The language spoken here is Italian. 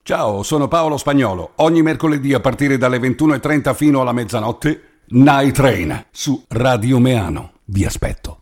Ciao, sono Paolo Spagnolo. Ogni mercoledì a partire dalle 21:30 fino alla mezzanotte, Night Train su Radio Meano. Vi aspetto.